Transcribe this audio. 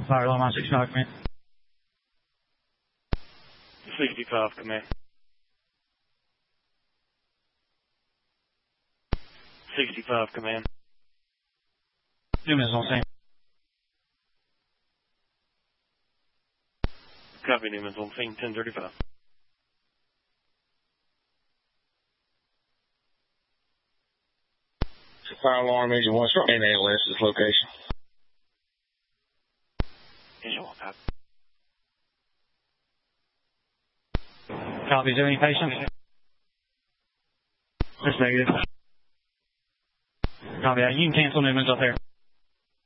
Fire alarm on 65, command. 65, command. 65, command. Newman's on scene. Copy, Newman's on scene, 1035. Fire alarm, engine 1, start in ALS, this location. Engine 1, copy. Copy, is there any patients? That's negative. Copy that. You can cancel Newman's up there.